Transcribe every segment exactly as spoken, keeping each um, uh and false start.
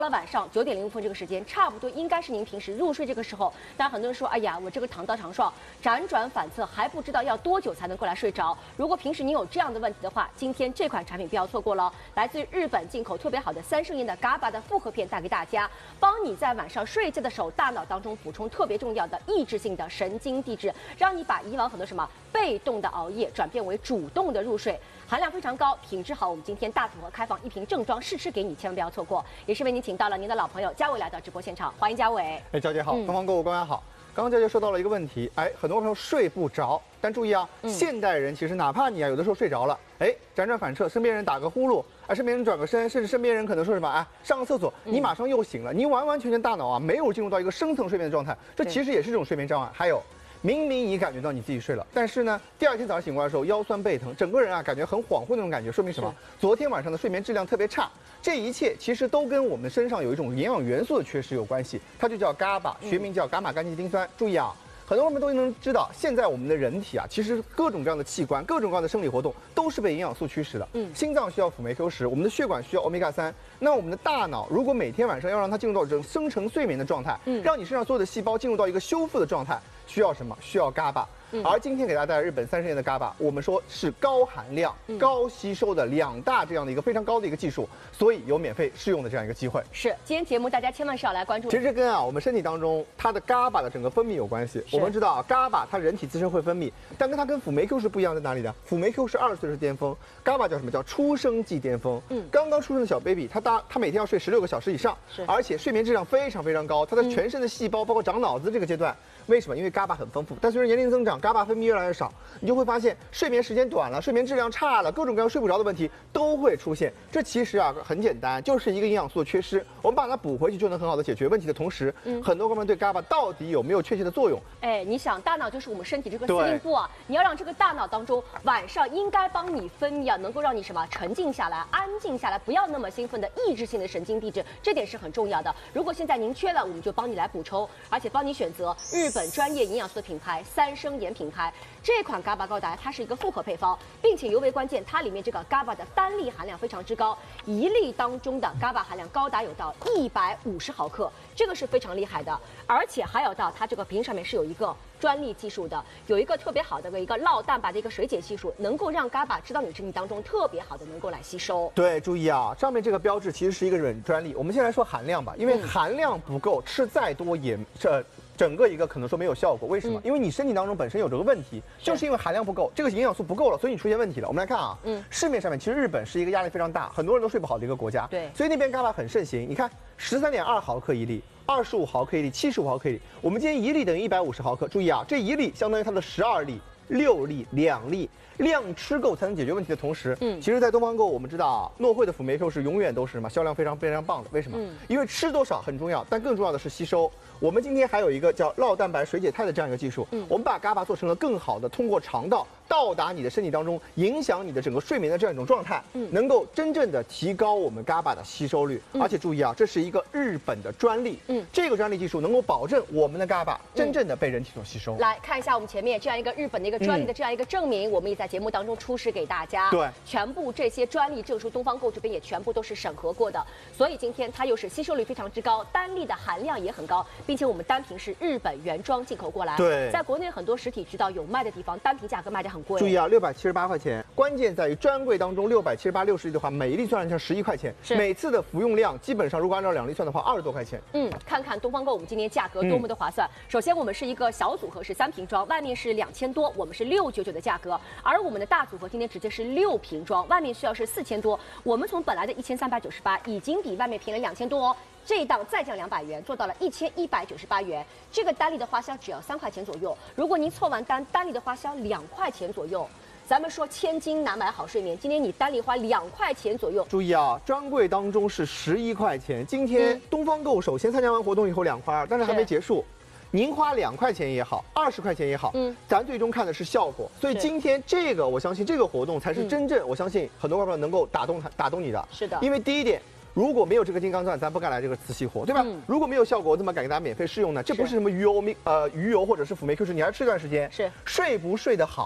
到了晚上九点零五分这个时间，差不多应该是您平时入睡这个时候。但很多人说，哎呀，我这个躺到床上辗转反侧，还不知道要多久才能够来睡着。如果平时您有这样的问题的话，今天这款产品不要错过了。来自于日本进口特别好的三生岩的 G A B A 的复合片带给大家，帮你在晚上睡觉的时候，大脑当中补充特别重要的抑制性的神经递质，让你把以往很多什么被动的熬夜转变为主动的入睡。含量非常高，品质好。我们今天大组合开放一瓶正装试吃给你，千万不要错过。也是为您请到了您的老朋友嘉伟来到直播现场，欢迎嘉伟。 哎，娇姐好，东方购物官员好。刚刚娇姐说到了一个问题，哎，很多朋友睡不着，但注意啊，嗯、现代人其实哪怕你啊有的时候睡着了，哎，辗转反侧，身边人打个呼噜，哎，身边人转个身，甚至身边人可能说什么，哎，上个厕所，你马上又醒了，你完完全全大脑啊没有进入到一个深层睡眠的状态，这其实也是这种睡眠障碍。还有。明明你感觉到你自己睡了，但是呢，第二天早上醒过来的时候腰酸背疼，整个人啊感觉很恍惚那种感觉，说明什么？昨天晚上的睡眠质量特别差。这一切其实都跟我们身上有一种营养元素的缺失有关系，它就叫 G A B A， 学名叫伽马甘基丁酸。注意啊。很多人们都能知道，现在我们的人体啊，其实各种各样的器官、各种各样的生理活动都是被营养素驱使的。嗯，心脏需要辅酶 Q 十，我们的血管需要欧米伽三。那我们的大脑如果每天晚上要让它进入到这种深层睡眠的状态，嗯，让你身上所有的细胞进入到一个修复的状态，需要什么？需要 G A B A。嗯、而今天给大家带来日本三十年的 G A B A， 我们说是高含量、嗯、高吸收的两大这样的一个非常高的一个技术，所以有免费试用的这样一个机会。 是，今天节目大家千万是要来关注。 其实这跟啊我们身体当中它的 G A B A 的整个分泌有关系。我们知道啊 ，G A B A 它人体自身会分泌，但跟它跟辅酶 Q 是不一样在哪里的？辅酶 Q 是二十岁是巅峰 ，G A B A 叫什么？叫出生即巅峰。嗯，刚刚出生的小 baby， 他大他每天要睡十六个小时以上，是，而且睡眠质量非常非常高。他的全身的细胞，包括长脑子这个阶段。为什么？因为 G A B A 很丰富，但随着年龄增长 ，G A B A 分泌越来越少，你就会发现睡眠时间短了，睡眠质量差了，各种各样睡不着的问题都会出现。这其实啊很简单，就是一个营养素的缺失，我们把它补回去就能很好的解决问题的同时，嗯、很多哥们对 G A B A 到底有没有确切的作用？ 哎，你想，大脑就是我们身体这个司令部啊，你要让这个大脑当中晚上应该帮你分泌啊，能够让你什么沉静下来、安静下来，不要那么兴奋的抑制性的神经递质，这点是很重要的。如果现在您缺了，我们就帮你来补充，而且帮你选择日本专业营养素的品牌三生岩品牌这款 G A B A 高达，它是一个复合配方，并且尤为关键，它里面这个 G A B A 的单粒含量非常之高，一粒当中的 G A B A 含量高达有到一百五十毫克，这个是非常厉害的。而且还有到它这个瓶上面是有一个专利技术的，有一个特别好的一个酪蛋白的一个水解技术，能够让 G A B A 知道你身体当中特别好的能够来吸收。 对，注意啊，上面这个标志其实是一个软专利。我们先来说含量吧，因为含量不够，吃再多也这。整个一个可能说没有效果，为什么？嗯、因为你身体当中本身有这个问题，就是因为含量不够，这个营养素不够了，所以你出现问题了。我们来看啊，嗯，市面上面其实日本是一个压力非常大，很多人都睡不好的一个国家，对，所以那边 G A B A 很盛行。你看，十三点二毫克一粒，二十五毫克一粒，七十五毫克一粒。我们今天一粒等于一百五十毫克，注意啊，这一粒相当于它的十二粒。六粒两粒，量吃够才能解决问题的同时，嗯，其实，在东方购我们知道啊，诺惠的辅酶 Q 是永远都是什么销量非常非常棒的。为什么？嗯、因为吃多少很重要，但更重要的是吸收。我们今天还有一个叫酪蛋白水解肽的这样一个技术，嗯，我们把 G A B A 做成了更好的，通过肠道到达你的身体当中，影响你的整个睡眠的这样一种状态，嗯，能够真正的提高我们 G A B A 的吸收率。嗯、而且注意啊，这是一个日本的专利，嗯，这个专利技术能够保证我们的 G A B A 真正的被人体所吸收。嗯、 来看一下我们前面这样一个日本的一个专利的这样一个证明，嗯、我们也在节目当中出示给大家。对，全部这些专利证书，东方购这边也全部都是审核过的，所以今天它又是吸收率非常之高，单粒的含量也很高，并且我们单瓶是日本原装进口过来。对，在国内很多实体渠道有卖的地方，单瓶价格卖得很贵。 注意啊，六百七十八块钱，关键在于专柜当中六百七十八六十粒的话，每一粒算上十一块钱，每次的服用量基本上如果按照两粒算的话，二十多块钱。 嗯，看看东方购我们今天价格多么的划算。嗯、首先我们是一个小组合是三瓶装，外面是两千多，我们是六九九的价格，而我们的大组合今天直接是六瓶装，外面需要是四千多，我们从本来的一千三百九十八已经比外面便宜了两千多哦。这一档再降两百元，做到了一千一百九十八元。这个单粒的花销只要三块钱左右。如果您凑完单，单粒的花销两块钱左右。咱们说千金难买好睡眠，今天你单粒花两块钱左右。 注意啊，专柜当中是十一块钱，今天东方购首先参加完活动以后两块二，但是还没结束。您花两块钱也好，二十块钱也好，嗯，咱最终看的是效果。所以今天这个，我相信这个活动才是真正，嗯、我相信很多朋友能够打动他、打动你的。是的，因为第一点。如果没有这个金刚钻，咱不敢来这个磁吸活，对吧？嗯、如果没有效果，我怎么敢给大家免费试用呢？这不是什么鱼油、呃鱼油或者是辅酶 Q 十，你还吃一段时间，是睡不睡得好，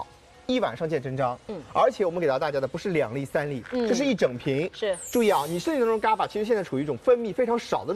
一晚上见真章。嗯，而且我们给到大家的不是两粒三粒，嗯，这是一整瓶。 是， 注意啊，你身体当中 GABA 其实现在处于一种分泌非常少的。